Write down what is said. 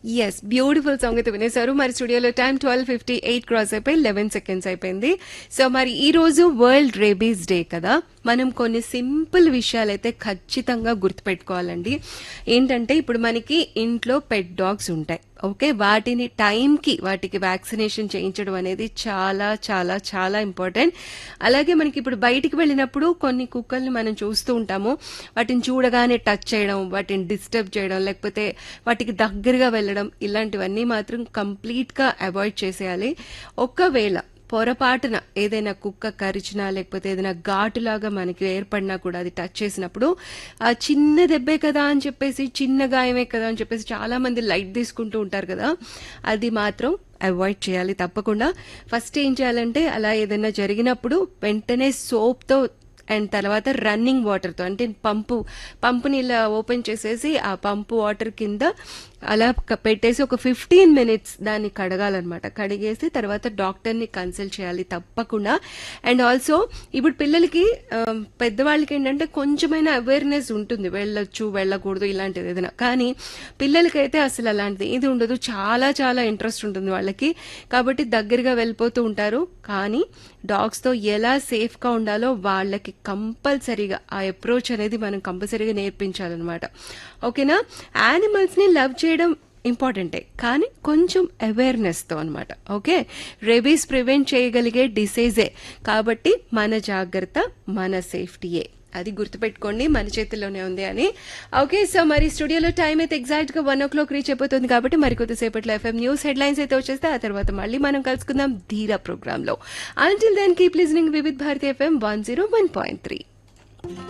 Yes. Beautiful song అయితే వినేశారు. మరి స్టూడియోలో టైం 12:58 క్రాస్ అయిపోయి 11 సెకండ్స్ అయిపోయింది. సో మరి ఈ రోజు వరల్డ్ రేబీస్ డే కదా! మనం కొన్ని సింపుల్ విషయాలైతే ఖచ్చితంగా గుర్తుపెట్టుకోవాలండి. ఏంటంటే ఇప్పుడు మనకి ఇంట్లో పెట్ డాగ్స్ ఉంటాయి. ఓకే. వాటిని టైంకి వాటికి వ్యాక్సినేషన్ చేయించడం అనేది చాలా చాలా చాలా ఇంపార్టెంట్. అలాగే మనకి ఇప్పుడు బయటికి వెళ్ళినప్పుడు కొన్ని కుక్కల్ని మనం చూస్తూ ఉంటాము. వాటిని చూడగానే టచ్ చేయడం, వాటిని డిస్టర్బ్ చేయడం, లేకపోతే వాటికి దగ్గరగా వెళ్ళడం ఇలాంటివన్నీ మాత్రం కంప్లీట్‌గా అవాయిడ్ చేసేయాలి. ఒకవేళ పొరపాటున ఏదైనా కుక్క కరిచినా లేకపోతే ఏదైనా ఘాటులాగా మనకి ఏర్పడినా కూడా అది టచ్ చేసినప్పుడు ఆ చిన్న దెబ్బే కదా అని చెప్పేసి చిన్న గాయమే కదా అని చెప్పేసి చాలా మంది లైట్ తీసుకుంటూ ఉంటారు కదా, అది మాత్రం అవాయిడ్ చేయాలి తప్పకుండా. ఫస్ట్ ఏం చేయాలంటే అలా ఏదైనా జరిగినప్పుడు వెంటనే సోప్తో అండ్ తర్వాత రన్నింగ్ వాటర్తో అంటే పంపుని ఇలా ఓపెన్ చేసేసి ఆ పంపు వాటర్ కింద అలా పెట్టేసి ఒక 15 మినిట్స్ దాన్ని కడగాలన్నమాట. కడిగేసి తర్వాత డాక్టర్ని కన్సల్ట్ చేయాలి తప్పకుండా. అండ్ ఆల్సో ఇప్పుడు పిల్లలకి పెద్దవాళ్ళకి ఏంటంటే కొంచెమైనా అవేర్నెస్ ఉంటుంది, వెళ్ళొచ్చు వెళ్ళకూడదు ఇలాంటిది ఏదైనా. కానీ పిల్లలకైతే అసలు అలాంటిది ఇది ఉండదు, చాలా చాలా ఇంట్రెస్ట్ ఉంటుంది వాళ్ళకి. కాబట్టి దగ్గరగా వెళ్ళిపోతూ ఉంటారు. కానీ డాగ్స్తో ఎలా సేఫ్గా ఉండాలో వాళ్ళకి కంపల్సరీగా ఆ అప్రోచ్ అనేది మనం కంపల్సరీగా నేర్పించాలన్నమాట. ఓకేనా? యానిమల్స్ని లవ్ చేయడం ఇంపార్టెంటే, కానీ కొంచెం అవేర్నెస్తో అనమాట. ఓకే. రేబీస్ ప్రివెంట్ చేయగలిగే డిసీజే కాబట్టి మన జాగ్రత్త మన సేఫ్టీయే, అది గుర్తుపెట్టుకోండి, మన చేతుల్లోనే ఉంది అని. ఓకే. సో మరి స్టూడియోలో టైం అయితే ఎగ్జాక్ట్ గా 1 o'clock రీచ్ అయిపోతుంది కాబట్టి మరి కొద్దిసేపట్లో ఎఫ్ఎం న్యూస్ హెడ్లైన్స్ అయితే వచ్చేస్తే ఆ తర్వాత మళ్ళీ మనం కలుసుకుందాం ధీరా ప్రోగ్రామ్ లో. Until then keep listening Vividh Bharati FM 101.3.